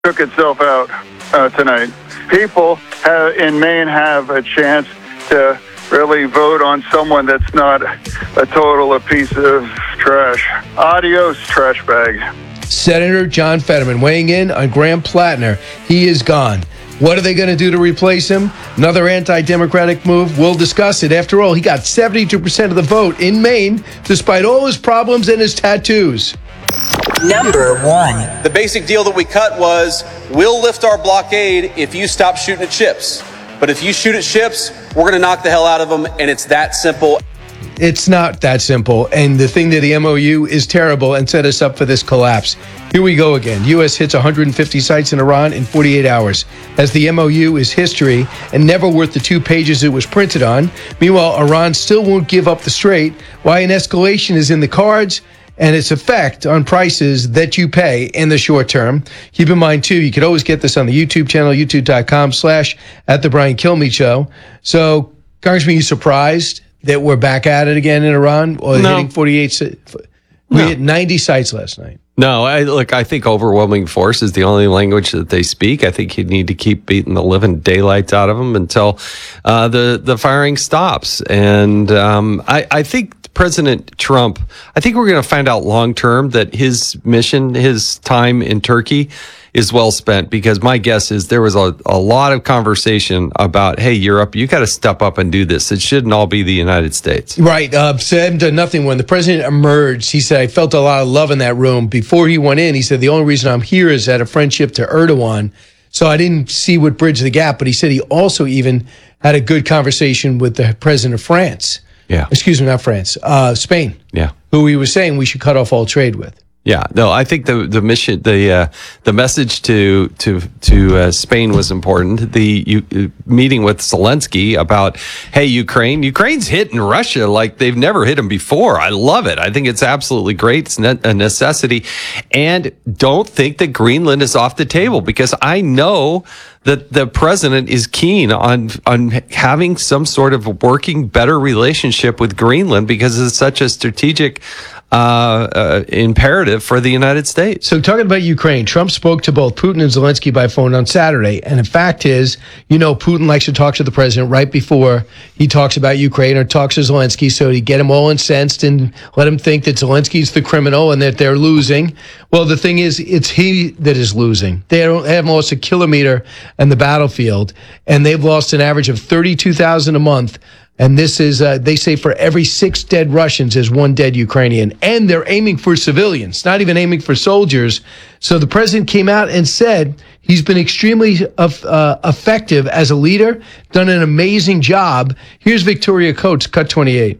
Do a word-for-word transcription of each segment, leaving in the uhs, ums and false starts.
took itself out uh, tonight. People have, in Maine have a chance to really vote on someone that's not a total a piece of trash. Adios, trash bag. Senator John Fetterman weighing in on Graham Plattner. He is gone. What are they going to do to replace him? Another anti-democratic move? We'll discuss it. After all, he got seventy-two percent of the vote in Maine, despite all his problems and his tattoos. Number one. The basic deal that we cut was, we'll lift our blockade if you stop shooting at ships. But if you shoot at ships, we're going to knock the hell out of them, and it's that simple. It's not that simple, and the thing that the M O U is terrible and set us up for this collapse. Here we go again. U S hits one hundred fifty sites in Iran in forty-eight hours. As the M O U is history and never worth the two pages it was printed on. Meanwhile, Iran still won't give up the Strait. Why an escalation is in the cards and its effect on prices that you pay in the short term. Keep in mind, too, you could always get this on the YouTube channel, youtube.com slash at the Brian Kilmeade Show. So, Congressman, you surprised that we're back at it again in Iran? Or no. hitting forty-eight? We no. hit ninety sites last night. No, I look, I think overwhelming force is the only language that they speak. I think you need to keep beating the living daylights out of them until uh, the, the firing stops. And um, I, I think President Trump, I think we're going to find out long term that his mission, his time in Turkey is well spent, because my guess is there was a, a lot of conversation about, hey, Europe, you got to step up and do this. It shouldn't all be the United States. Right. Uh, said done nothing. When the president emerged, he said, I felt a lot of love in that room. Before he went in, he said, the only reason I'm here is out of friendship to Erdogan. So I didn't see what bridged the gap. But he said he also even had a good conversation with the president of France. Yeah. Excuse me, not France, uh, Spain. Yeah. Who he was saying we should cut off all trade with. Yeah, no, I think the the mission, the uh, the message to to to uh, Spain was important. The you, uh, meeting with Zelensky about, hey, Ukraine, Ukraine's hitting Russia like they've never hit them before. I love it. I think it's absolutely great. It's ne- a necessity, and don't think that Greenland is off the table, because I know that the president is keen on on having some sort of working better relationship with Greenland, because it's such a strategic Uh, uh, imperative for the United States. So talking about Ukraine, Trump spoke to both Putin and Zelensky by phone on Saturday. And the fact is, you know, Putin likes to talk to the president right before he talks about Ukraine or talks to Zelensky, so to get him all incensed and let him think that Zelensky's the criminal and that they're losing. Well, the thing is, it's he that is losing. They don't they haven't lost a kilometer on the battlefield, and they've lost an average of thirty-two thousand a month. And this is, uh, they say, for every six dead Russians is one dead Ukrainian. And they're aiming for civilians, not even aiming for soldiers. So the president came out and said he's been extremely uh, effective as a leader, done an amazing job. Here's Victoria Coates, Cut twenty-eight.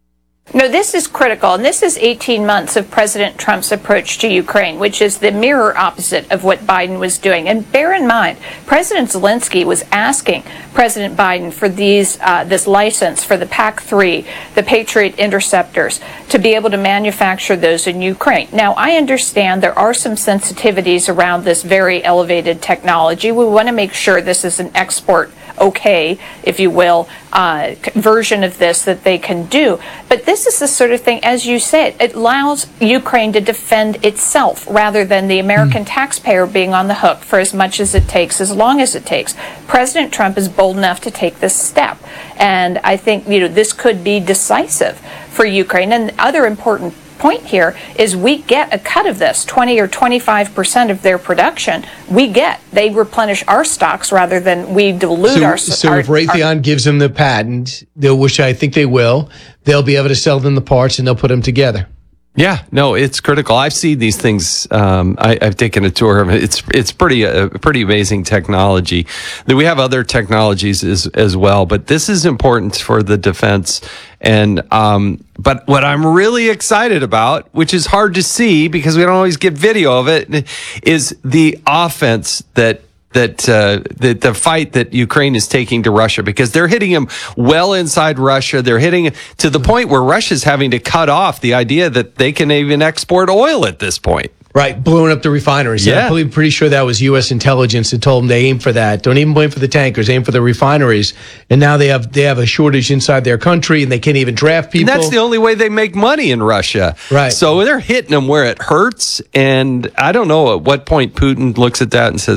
No, this is critical, and this is eighteen months of President Trump's approach to Ukraine, which is the mirror opposite of what Biden was doing. And bear in mind, President Zelensky was asking President Biden for these uh, this license for the P A C three, the Patriot interceptors, to be able to manufacture those in Ukraine. Now, I understand there are some sensitivities around this very elevated technology. We want to make sure this is an export okay, if you will, uh, version of this that they can do. But this is the sort of thing, as you said, it allows Ukraine to defend itself rather than the American mm. taxpayer being on the hook for as much as it takes, as long as it takes. President Trump is bold enough to take this step. And I think, you know, this could be decisive for Ukraine. And the other important point here is we get a cut of this, twenty or twenty-five percent of their production. We get, they replenish our stocks rather than we dilute so, our. So our, if Raytheon our, gives them the patent, they'll, which I think they will, they'll be able to sell them the parts and they'll put them together. Yeah, no, it's critical. I've seen these things. Um, I, I've taken a tour of it. It's it's pretty uh, pretty amazing technology. We have other technologies as as well, but this is important for the defense. And um, but what I'm really excited about, which is hard to see because we don't always get video of it, is the offense that. That uh, the, the fight that Ukraine is taking to Russia, because they're hitting them well inside Russia. They're hitting to the point where Russia's having to cut off the idea that they can even export oil at this point. Right, blowing up the refineries. Yeah. I'm pretty, pretty sure that was U S intelligence that told them they aim for that. Don't even blame for the tankers, aim for the refineries. And now they have they have a shortage inside their country, and they can't even draft people. And that's the only way they make money in Russia. Right. So they're hitting them where it hurts. And I don't know at what point Putin looks at that and says,